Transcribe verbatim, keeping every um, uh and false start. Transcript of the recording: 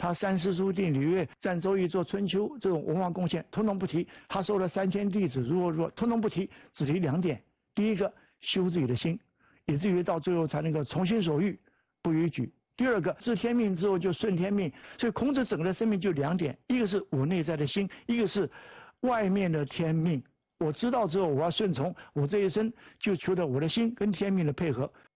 他三师书定礼乐占周易做春秋这种文化贡献统统不提，他收了三千弟子如何如何统统不提，只提两点：第一个修自己的心，以至于到最后才能够从心所欲不逾矩；第二个知天命之后就顺天命。所以孔子整个的生命就两点，一个是我内在的心，一个是外面的天命。我知道之后我要顺从，我这一生就求得我的心跟天命的配合。